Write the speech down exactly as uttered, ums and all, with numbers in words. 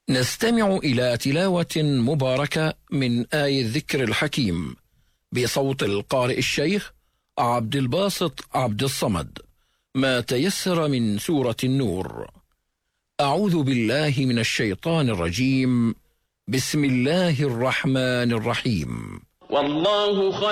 نستمع إلى تلاوة مباركة من آية الذكر الحكيم بصوت القارئ الشيخ عبد الباسط عبد الصمد، ما تيسر من سورة النور. أعوذ بالله من الشيطان الرجيم. بسم الله الرحمن الرحيم. والله